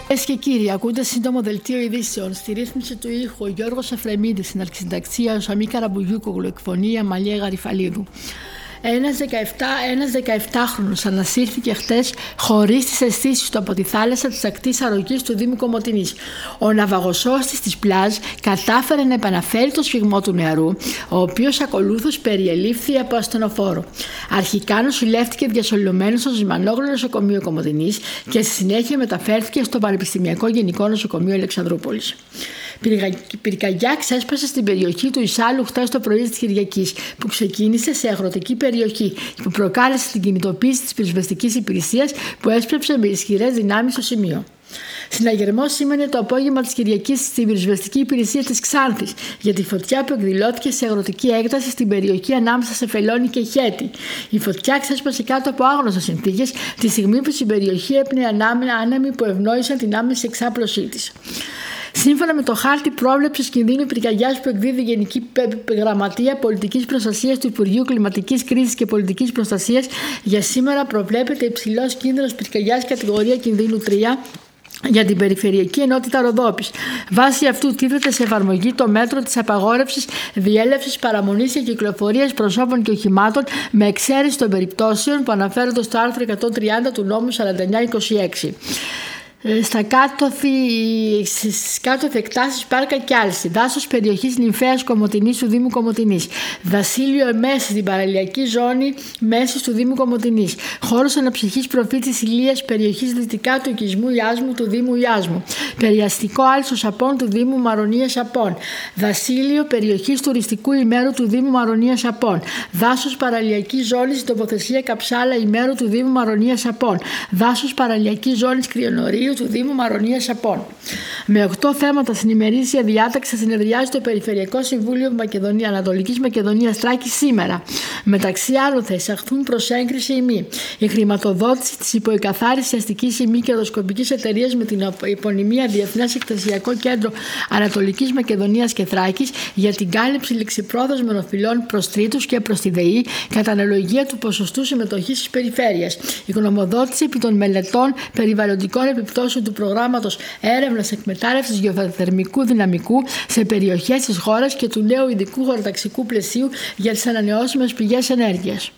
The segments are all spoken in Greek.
Κυρίες και κύριοι, ακούτε σύντομο δελτίο ειδήσεων. Στη ρύθμιση του ήχου ο Γιώργος Εφρεμίδης, στην αρχισυνταξία ο Σαμί Καραμπογιούκογλου, εκφωνή η Αμαλία Γαριφαλίδου. Ένας 17χρονος ανασύρθηκε χτες χωρίς τις αισθήσεις του από τη θάλασσα της ακτής Αρρωγής του Δήμου Κομοτηνής. Ο ναυαγοσώστης της πλάζ κατάφερε να επαναφέρει το σφιγμό του νεαρού, ο οποίος ακολούθως περιελήφθη από ασθενοφόρο. Αρχικά νοσηλεύτηκε διασωληνωμένος στο Ζυμανόγλου Νοσοκομείο Κομοτηνής και στη συνέχεια μεταφέρθηκε στο Πανεπιστημιακό Γενικό Νοσοκομείο Αλεξανδρούπολης. Πυρκαγιά ξέσπασε στην περιοχή του Ισάλου χτες το πρωί της Κυριακής, που ξεκίνησε σε αγροτική περιοχή και που προκάλεσε την κινητοποίηση της πυροσβεστικής υπηρεσίας, που έσπευσε με ισχυρές δυνάμεις στο σημείο. Συναγερμό σήμαινε το απόγευμα της Κυριακής στην πυροσβεστική υπηρεσία της Ξάνθης για τη φωτιά που εκδηλώθηκε σε αγροτική έκταση στην περιοχή ανάμεσα σε Φελώνη και Χέτη. Η φωτιά ξέσπασε κάτω από άγνωστες συνθήκες τη στιγμή που στην περιοχή έπνεε άνεμοι που ευνόησαν την άμεση εξάπλωσή της. Σύμφωνα με το χάρτη πρόβλεψης κινδύνου πυρκαγιάς που εκδίδει η Γενική Γραμματεία Πολιτικής Προστασίας του Υπουργείου Κλιματικής Κρίσης και Πολιτικής Προστασίας, για σήμερα προβλέπεται υψηλός κίνδυνος πυρκαγιάς κατηγορία κινδύνου 3 για την Περιφερειακή Ενότητα Ροδόπης. Βάσει αυτού τίθεται σε εφαρμογή το μέτρο της απαγόρευσης διέλευσης, παραμονής και κυκλοφορίας προσώπων και οχημάτων, με εξαίρεση των περιπτώσεων που αναφέρονται στο άρθρο 130 του νόμου 4926. Στις κάτωθι εκτάσεις Πάρκα και Άλση, δάσος περιοχής Νυμφέας Κομοτηνής του Δήμου Κομοτηνής, δασίλειο Μέση στην παραλιακή ζώνη Μέσης του Δήμου Κομοτηνής, χώρος αναψυχής προφήτης Ηλίας περιοχής δυτικά του οικισμού Ιάσμου του Δήμου Ιάσμου, περιαστικό Άλσο Σαπών του Δήμου Μαρονία Σαπών, δασίλειο περιοχής τουριστικού ημέρου του Δήμου Μαρονία Σαπών, δάσος παραλιακή ζώνη στην τοποθεσία Καψάλα ημέρου του Δήμου Μαρονία Σαπών, δάσος παραλιακή ζώνη Κρυονορίου του Δήμου Μαρονία Σαπών. Με 8 θέματα στην ημερήσια διάταξη θα συνεδριάζει το Περιφερειακό Συμβούλιο Ανατολικής Μακεδονίας Θράκης σήμερα. Μεταξύ άλλων θα εισαχθούν προς έγκριση ημί η χρηματοδότηση της υποεκαθάρισης αστικής ημί κερδοσκοπικής εταιρείας με την επωνυμία Διεθνές Εκθεσιακό Κέντρο Ανατολικής Μακεδονίας και Θράκης για την κάλυψη ληξιπρόθεσμων οφειλών προς τρίτους και προς τη ΔΕΗ κατά αναλογία του ποσοστού συμμετοχής της περιφέρειας. Η γνωμοδότηση επί των μελετών περιβαλλοντικών επιπτώσεων του προγράμματος έρευνας εκμετάλλευσης γεωθερμικού δυναμικού σε περιοχές της χώρας και του νέου ειδικού χωροταξικού πλαισίου για τις ανανεώσιμες πηγές ενέργειας.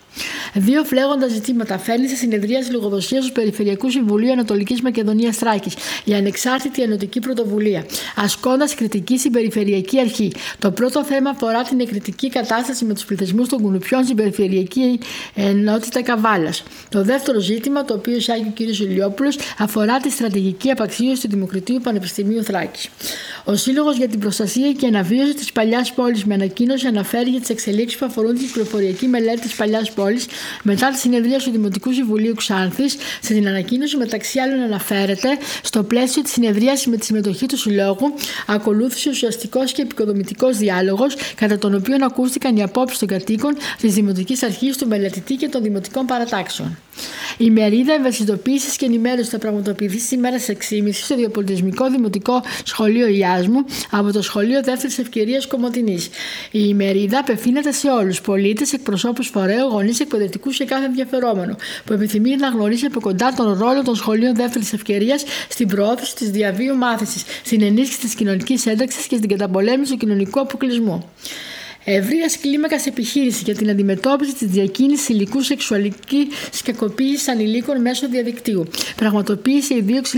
2 φλέγοντα ζητήματα φέρνει σε συνεδρίαση λογοδοσίας του Περιφερειακού Συμβουλίου Ανατολικής Μακεδονίας Θράκης για ανεξάρτητη ενωτική πρωτοβουλία, ασκώντας κριτική στην Περιφερειακή Αρχή. Το πρώτο θέμα αφορά την εκρητική κατάσταση με τους πληθυσμούς των κουνουπιών στην Περιφερειακή Ενότητα Καβάλας. Το δεύτερο ζήτημα, το οποίο εισάγει ο κ. Ηλιόπουλος, αφορά τη στρατηγική απαξίωση του Δημοκρατίου Πανεπιστημίου Θράκης. Ο Σύλλογος για την Προστασία και Αναβίωση της Παλιάς Πόλης με ανακοίνωση αναφέρει για τις εξελίξεις που αφορούν την κυκλοφοριακή μελέτη της Παλιάς Πόλης μετά τη συνεδρίαση του Δημοτικού Συμβουλίου Ξάνθης. Σε την ανακοίνωση, μεταξύ άλλων, αναφέρεται στο πλαίσιο της συνεδρίασης με τη συμμετοχή του Συλλόγου ακολούθησε ουσιαστικός και επικοδομητικός διάλογος, κατά τον οποίο ακούστηκαν οι απόψεις των κατοίκων, της Δημοτικής Αρχής, του μελετητή και των δημοτικών παρατάξεων. Η μερίδα ευαισθητοποίησης και ενημέρωσης θα πραγματοποιηθεί σήμερα στις 6.30 στο Διαπολιτισμικό Δημοτικό Σχολείο Ιάσμου από το Σχολείο Δεύτερης Ευκαιρίας Κομοτηνής. Η ημερίδα απευθύνεται σε όλους, πολίτες, εκπροσώπους φορέων, γονείς, εκπαιδευτικούς και κάθε ενδιαφερόμενο που επιθυμεί να γνωρίσει από κοντά τον ρόλο των σχολείων δεύτερης ευκαιρίας στην προώθηση της διαβίου μάθησης, στην ενίσχυση της κοινωνικής ένταξης και στην καταπολέμηση του κοινωνικού αποκλεισμού. Ευρείας κλίμακας επιχείρηση για την αντιμετώπιση της διακίνησης υλικού σεξουαλικής κακοποίησης ανηλίκων μέσω διαδικτύου. Πραγματοποίησε η δίωξη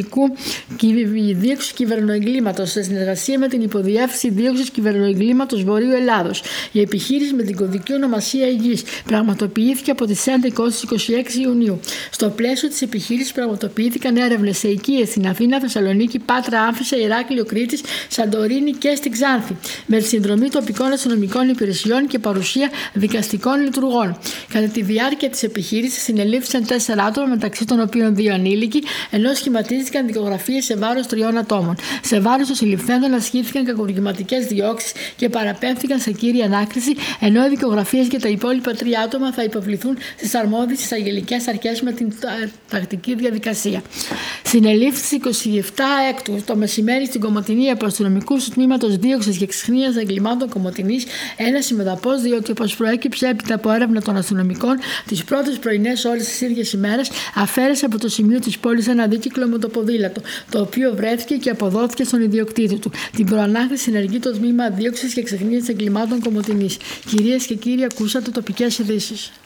δίωξη κυβερνοεγκλήματος σε συνεργασία με την Υποδιεύθυνση Δίωξης Κυβερνοεγκλήματος Βορείου Ελλάδος. Η επιχείρηση με την κωδική ονομασία Υγιής πραγματοποιήθηκε από τις 11 ως 26 Ιουνίου. Στο πλαίσιο της επιχείρησης πραγματοποιήθηκαν έρευνες σε οικίες στην Αθήνα, Θεσσαλονίκη, Πάτρα, Άμφισσα, Ηράκλειο, Κρήτης, Σαντορίνη και στην Ξάνθη, με τη συνδρομή τοπικών αστυνομικών υπηρεσιών και παρουσία δικαστικών λειτουργών. Κατά τη διάρκεια της επιχείρησης συνελήφθησαν 4 άτομα, μεταξύ των οποίων 2 ανήλικοι, ενώ σχηματίστηκαν δικογραφίες σε βάρος 3 ατόμων. Σε βάρος των συλληφθέντων ασκήθηκαν κακουργηματικές διώξεις και παραπέμφθηκαν σε κύρια ανάκριση, ενώ οι δικογραφίες για τα υπόλοιπα 3 άτομα θα υποβληθούν στις αρμόδιες εισαγγελικές αρχές με την τακτική διαδικασία. Συνελήφθη 27 έκτου το μεσημέρι στην Κομοτηνή από αστυνομικού του τμήματος δίωξης και εξυχνίας εγκλημάτων Κομοτηνής ένα συμμεταπός, διότι όπως προέκυψε έπειτα από έρευνα των αστυνομικών, τις πρώτες πρωινές ώρες της ίδιας ημέρας αφαίρεσε από το σημείο της πόλης ένα δίκυκλο με το ποδήλατο, το οποίο βρέθηκε και αποδόθηκε στον ιδιοκτήτη του. Την προανάκριση συνεργεί το τμήμα δίωξης και εξυχνίας εγκλημάτων Κομοτηνής. Κυρίες και κύριοι, ακούσατε τοπικές ειδήσεις.